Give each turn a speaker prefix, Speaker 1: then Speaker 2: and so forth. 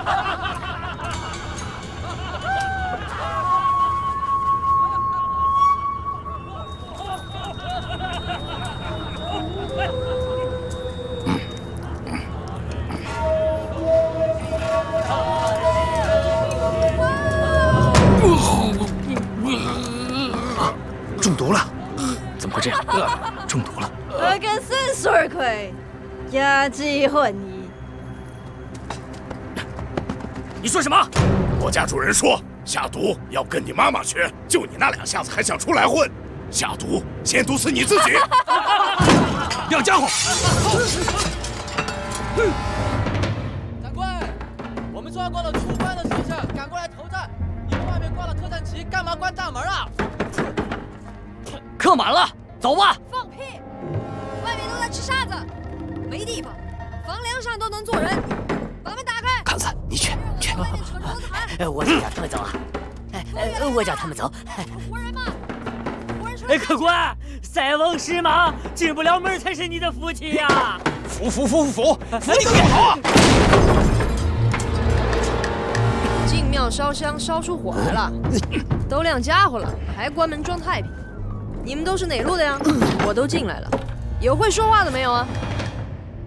Speaker 1: 中毒了！怎么会这样？中毒了！
Speaker 2: 我跟孙水葵，压鸡混衣。
Speaker 3: 你说什么？我家主人说下毒要跟你妈妈学，就你那2下子还想出来混？下毒先毒死你自己！
Speaker 1: 亮家伙！
Speaker 4: 长官，我们抓过了出关的时辰，赶过来投战。你们外面挂了特战旗，干嘛关大门啊？
Speaker 5: 客满了，走吧。
Speaker 2: 放屁！外面都在吃沙子，没地方，房梁上都能坐人。把门打开。
Speaker 1: 康子，你去。
Speaker 5: 我就叫他们走啊！我叫他们走。
Speaker 2: 活人吗？
Speaker 5: 客官，塞翁失马，进不了门才是你的福气呀！
Speaker 1: 服你个土豪啊！
Speaker 2: 进庙烧香烧出火来了，都亮家伙了，还关门装太平。你们都是哪路的呀？我都进来了，有会说话的没有啊？